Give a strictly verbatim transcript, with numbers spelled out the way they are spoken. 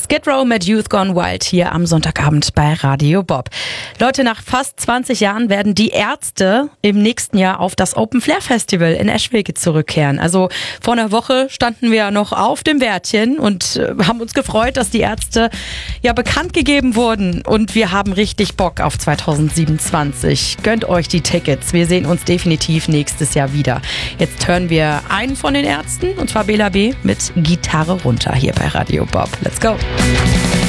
Skid Row mit Youth Gone Wild hier am Sonntagabend bei Radio Bob. Leute, nach fast zwanzig Jahren werden die Ärzte im nächsten Jahr auf das Open Flair Festival in Eschwege zurückkehren. Also vor einer Woche standen wir ja noch auf dem Wärtchen und äh, haben uns gefreut, dass die Ärzte ja bekannt gegeben wurden. Und wir haben richtig Bock auf zwanzig siebenundzwanzig. Gönnt euch die Tickets. Wir sehen uns definitiv nächstes Jahr wieder. Jetzt hören wir einen von den Ärzten, und zwar Bela B. mit Gitarre runter hier bei Radio Bob. Let's go!